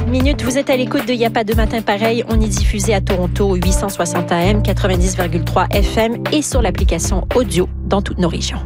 minutes. Vous êtes à l'écoute de Y'a pas de matin pareil. On est diffusé à Toronto, 860 AM, 90,3 FM et sur l'application audio dans toutes nos régions.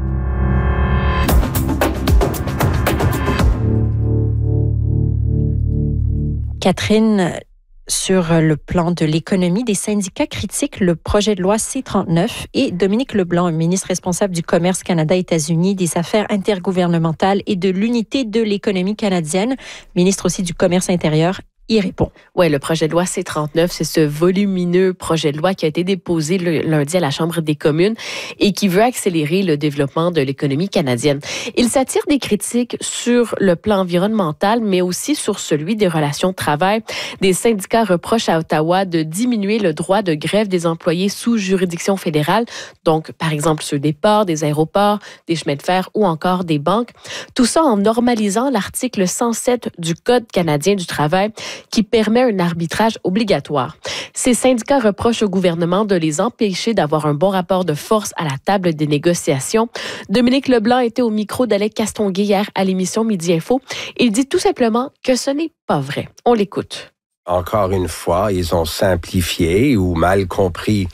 Catherine, sur le plan de l'économie, des syndicats critiquent le projet de loi C-39 et Dominique Leblanc, ministre responsable du commerce Canada-États-Unis, des affaires intergouvernementales et de l'unité de l'économie canadienne, ministre aussi du commerce intérieur, y répond. Oui, le projet de loi C-39, c'est ce volumineux projet de loi qui a été déposé lundi à la Chambre des communes et qui veut accélérer le développement de l'économie canadienne. Il s'attire des critiques sur le plan environnemental, mais aussi sur celui des relations de travail. Des syndicats reprochent à Ottawa de diminuer le droit de grève des employés sous juridiction fédérale, donc par exemple ceux des ports, des aéroports, des chemins de fer ou encore des banques. Tout ça en normalisant l'article 107 du Code canadien du travail qui permet un arbitrage obligatoire. Ces syndicats reprochent au gouvernement de les empêcher d'avoir un bon rapport de force à la table des négociations. Dominique Leblanc était au micro d'Alec Castonguay hier à l'émission Midi Info. Il dit tout simplement que ce n'est pas vrai. On l'écoute. Encore une fois, ils ont simplifié ou mal compris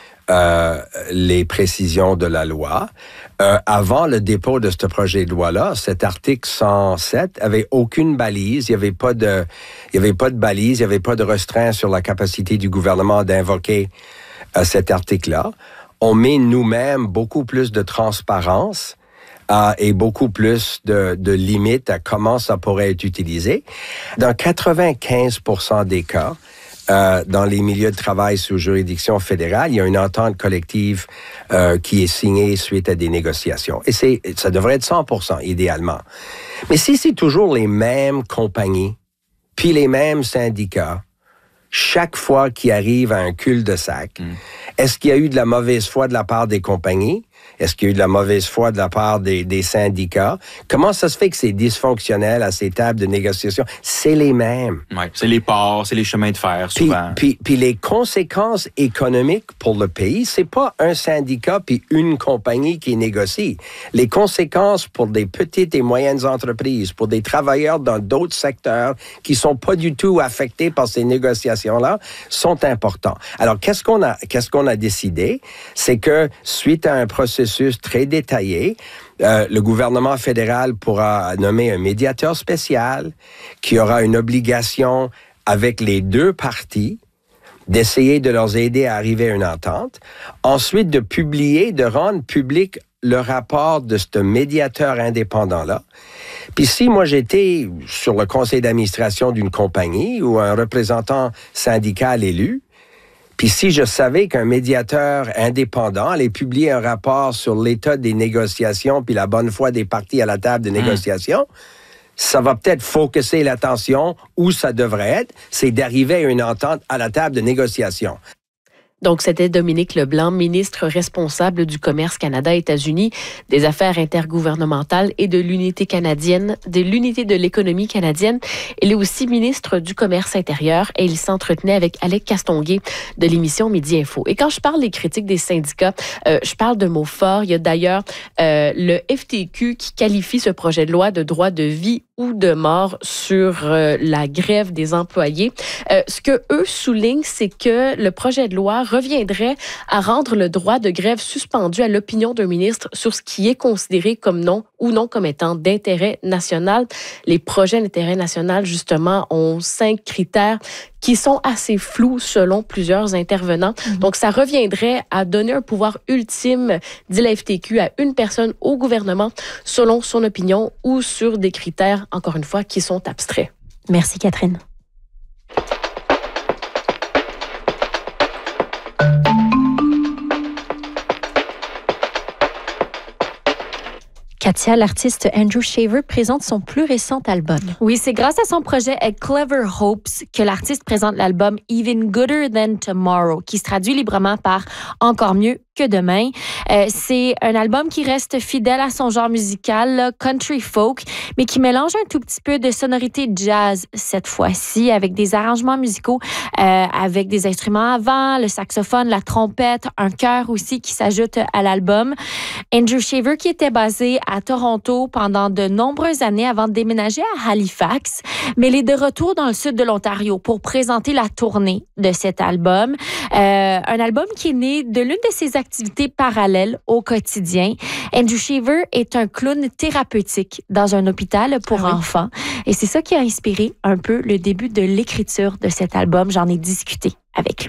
les précisions de la loi. Avant le dépôt de ce projet de loi-là, cet article 107 avait aucune balise. Il n'y avait pas de balise, il n'y avait pas de restreint sur la capacité du gouvernement d'invoquer cet article-là. On met nous-mêmes beaucoup plus de transparence et beaucoup plus de limites à comment ça pourrait être utilisé. Dans 95% des cas, dans les milieux de travail sous juridiction fédérale, il y a une entente collective qui est signée suite à des négociations. Et ça devrait être 100% idéalement. Mais si c'est toujours les mêmes compagnies, puis les mêmes syndicats, chaque fois qu'il arrive à un cul-de-sac, est-ce qu'il y a eu de la mauvaise foi de la part des compagnies? Est-ce qu'il y a eu de la mauvaise foi de la part des syndicats? Comment ça se fait que c'est dysfonctionnel à ces tables de négociation? C'est les mêmes. Oui, c'est les ports, c'est les chemins de fer, souvent. Puis les conséquences économiques pour le pays, c'est pas un syndicat puis une compagnie qui négocie. Les conséquences pour des petites et moyennes entreprises, pour des travailleurs dans d'autres secteurs qui sont pas du tout affectés par ces négociations-là, sont importants. Alors, qu'est-ce qu'on a décidé? C'est que, suite à un processus très détaillé, le gouvernement fédéral pourra nommer un médiateur spécial qui aura une obligation avec les deux parties d'essayer de leur aider à arriver à une entente. Ensuite, de rendre public le rapport de ce médiateur indépendant-là. Puis si moi j'étais sur le conseil d'administration d'une compagnie ou un représentant syndical élu, puis si je savais qu'un médiateur indépendant allait publier un rapport sur l'état des négociations puis la bonne foi des parties à la table de négociation, ça va peut-être focusser l'attention où ça devrait être, c'est d'arriver à une entente à la table de négociation. Donc, c'était Dominique Leblanc, ministre responsable du commerce Canada-États-Unis, des affaires intergouvernementales et de l'unité canadienne, de l'unité de l'économie canadienne. Il est aussi ministre du commerce intérieur et il s'entretenait avec Alec Castonguay de l'émission Midi Info. Et quand je parle des critiques des syndicats, je parle de mots forts. Il y a d'ailleurs le FTQ qui qualifie ce projet de loi de droit de vie ou de mort sur la grève des employés. Ce que eux soulignent, c'est que le projet de loi reviendrait à rendre le droit de grève suspendu à l'opinion d'un ministre sur ce qui est considéré comme non ou non comme étant d'intérêt national. Les projets d'intérêt national, justement, ont 5 critères qui sont assez flous selon plusieurs intervenants. Donc, ça reviendrait à donner un pouvoir ultime, dit la FTQ, à une personne au gouvernement selon son opinion ou sur des critères, encore une fois, qui sont abstraits. Merci, Catherine. Katia, l'artiste Andrew Shaver présente son plus récent album. Oui, c'est grâce à son projet A Clever Hopes que l'artiste présente l'album Even Gooder Than Tomorrow, qui se traduit librement par Encore mieux que demain. C'est un album qui reste fidèle à son genre musical, là, country folk, mais qui mélange un tout petit peu de sonorité jazz cette fois-ci, avec des arrangements musicaux, avec des instruments avant, le saxophone, la trompette, un chœur aussi qui s'ajoute à l'album. Andrew Shaver, qui était basé à à Toronto pendant de nombreuses années avant de déménager à Halifax, mais il est de retour dans le sud de l'Ontario pour présenter la tournée de cet album. Un album qui est né de l'une de ses activités parallèles au quotidien. Andrew Shaver est un clown thérapeutique dans un hôpital pour enfants. Et c'est ça qui a inspiré un peu le début de l'écriture de cet album. J'en ai discuté avec lui.